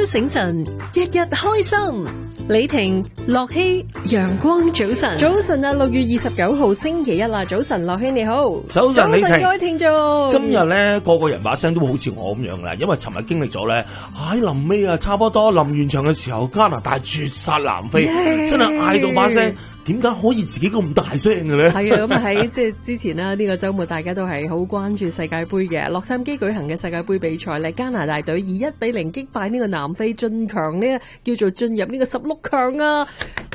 朝醒神，日日開心。李婷、樂希，陽光早晨。 早晨啊，6月29號星期一啦。早晨，樂希你好。 早晨，李婷。 各位聽眾。 今日咧，個個人把聲都好似我咁樣啦，因為尋日經歷咗咧，喺臨尾啊，差不多臨完場嘅時候，加拿大絕殺南非，真係嗌到把聲。點解可以自己咁大聲嘅咧？ 係啊，咁喺即係之前啦，呢個週末大家都係好關注世界盃嘅洛杉磯舉行嘅世界盃比賽咧，加拿大隊以1-0擊敗呢個南非，進強呢，叫做進入呢個16強啊！